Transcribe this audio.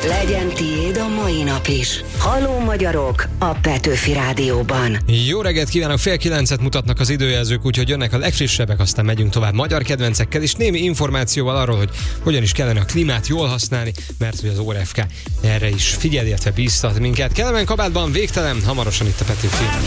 Legyen tiéd a mai nap is. Halló magyarok a Petőfi Rádióban. Jó reggelt kívánok, 8:30 mutatnak az időjelzők, úgyhogy jönnek a legfrissebbek, aztán megyünk tovább magyar kedvencekkel, és némi információval arról, hogy hogyan is kellene a klímát jól használni, mert hogy az ORFK erre is figyel, illetve bíztat minket. Kelemen kabátban végtelen, hamarosan itt a Petőfi.